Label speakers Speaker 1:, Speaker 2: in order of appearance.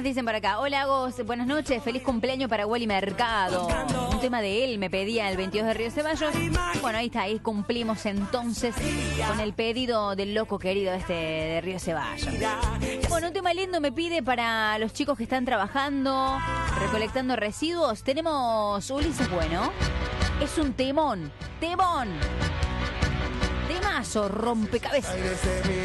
Speaker 1: dicen por acá. Hola, Agos, buenas noches, feliz cumpleaños para Wally Mercado. Un tema de él me pedía el 22 de Río Ceballos. Bueno, ahí está, ahí cumplimos entonces con el pedido del loco querido de Río Ceballos. Bueno, un tema lindo me pide para los chicos que están trabajando, recolectando residuos. Tenemos Ulises Bueno. Es un temón. Temazo, rompecabezas.